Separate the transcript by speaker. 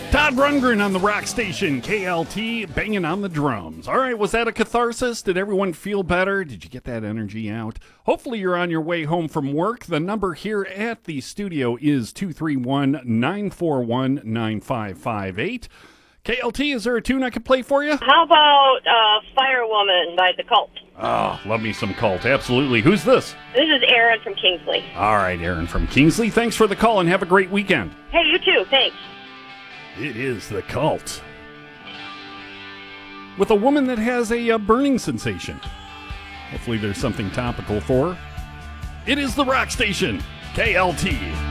Speaker 1: Todd Rundgren on the rock station, KLT, banging on the drums. All right, was that a catharsis? Did everyone feel better? Did you get that energy out? Hopefully you're on your way home from work. The number here at the studio is 231-941-9558. KLT, is there a tune I could play for you?
Speaker 2: How about Firewoman by The Cult?
Speaker 1: Oh, love me some Cult. Absolutely. Who's this?
Speaker 2: This is Aaron from Kingsley.
Speaker 1: All right, Aaron from Kingsley. Thanks for the call and have a great weekend.
Speaker 2: Hey, you too. Thanks.
Speaker 1: It is The Cult. With a woman that has a burning sensation. Hopefully there's something topical for her. It is the rock station, KLT.